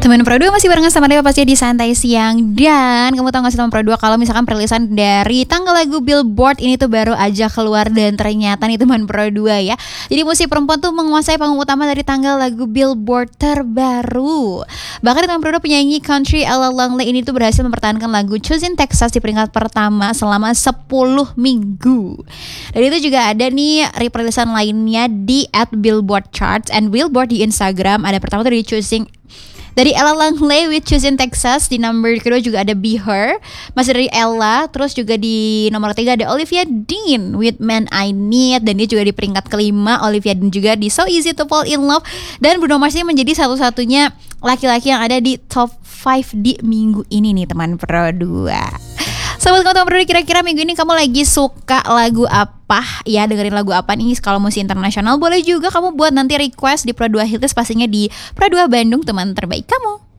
Teman Pro 2 masih barengan sama Dewa pasti di Santai Siang. Dan kamu tahu gak sih teman Pro 2 kalau misalkan perilisan dari tanggal lagu Billboard ini tuh baru aja keluar. Dan ternyata nih teman Pro 2 ya, jadi musik perempuan tuh menguasai panggung utama dari tanggal lagu Billboard terbaru. Bahkan teman Pro 2 penyanyi country Ella Langley ini tuh berhasil mempertahankan lagu Choosing Texas di peringkat pertama selama 10 minggu. Dan itu juga ada nih perilisan lainnya di @Billboard Charts and Billboard di Instagram. Ada pertama tuh di Choosing dari Ella Langley with Choosing Texas. Di nomor kedua juga ada Be Her, masih dari Ella. Terus juga di nomor 3 ada Olivia Dean with Man I Need. Dan dia juga di peringkat kelima. Olivia Dean juga di So Easy to Fall in Love. Dan Bruno Mars ini menjadi satu-satunya laki-laki yang ada di top 5 di minggu ini nih teman Pro 2. Sobat kamu Pro 2, kira-kira minggu ini kamu lagi suka lagu apa? Ya, dengerin lagu apa nih? Kalau musik internasional boleh juga kamu buat nanti request di Pro 2 Hitlist, pastinya di Pro 2 Bandung, teman terbaik kamu.